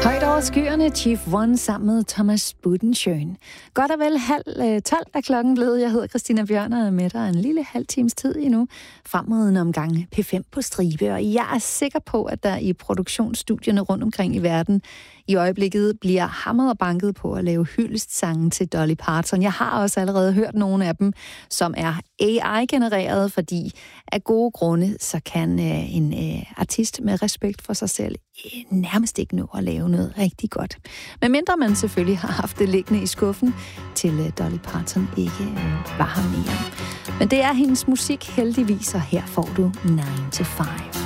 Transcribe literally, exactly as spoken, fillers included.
Højt over skyerne, Chief One sammen med Thomas Budensjøen. Godt og vel halv tolv er klokken blevet. Jeg hedder Christina Bjørn og er med dig en lille halv times tid endnu. Frem mod en omgang P fem på stribe. Og jeg er sikker på, at der i produktionsstudierne rundt omkring i verden i øjeblikket bliver hamret og banket på at lave hyldestsange til Dolly Parton. Jeg har også allerede hørt nogle af dem, som er A I-genereret, fordi af gode grunde, så kan øh, en øh, artist med respekt for sig selv øh, nærmest ikke nå at lave noget rigtig godt. Men mindre man selvfølgelig har haft det liggende i skuffen, til øh, Dolly Parton ikke øh, var her mere. Men det er hendes musik heldigvis, og her får du nine to five.